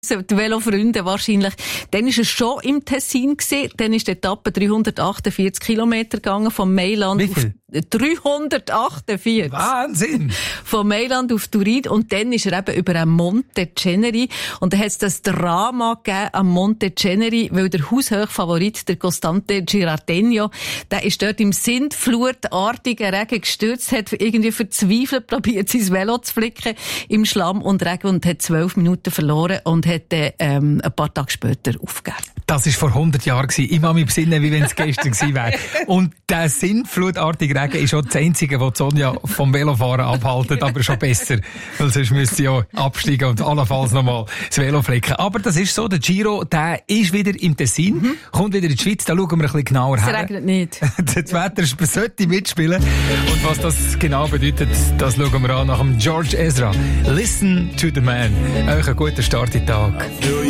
die Velofreunde wahrscheinlich. Dann war es schon im Tessin gewesen. Dann ist die Etappe 348 Kilometer gegangen von Mailand auf 348. Wahnsinn! Von Mailand auf Turin. Und dann ist er eben über ein Monte Ceneri. Und dann hat es das Drama gegeben am Monte Ceneri, weil der Haushochfavorit, der Costante Girardeno, der ist dort im sintflutartigen Regen gestürzt, hat irgendwie verzweifelt probiert, sein Velo zu flicken im Schlamm und Regen und hat 12 Minuten verloren und hat ein paar Tage später aufgegeben. Das war vor 100 Jahren. Ich kann mich besinnen, wie wenn es gestern gewesen wäre. Und der sintflutartige Regen ist auch das Einzige, was Sonja vom Velofahren abhaltet, aber schon besser. Weil sonst müsste sie ja absteigen und allenfalls nochmal das Velo flicken. Aber das ist so, der Giro, der ist wieder im Tessin, kommt wieder in die Schweiz, da schauen wir ein bisschen genauer her. Es regnet nicht. Das Wetter sollte mitspielen. Und was das genau bedeutet, das schauen wir an nach dem George Ezra. Listen to the man. Euch einen guten Start in den Tag.